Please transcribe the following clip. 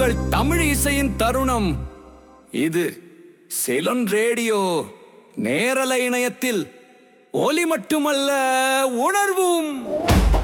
உங்கள் தமிழ் இசையின் தருணம். இது சிலோன் ரேடியோ நேரலை இணையத்தில் ஒலி மட்டுமல்ல, உணர்வும்.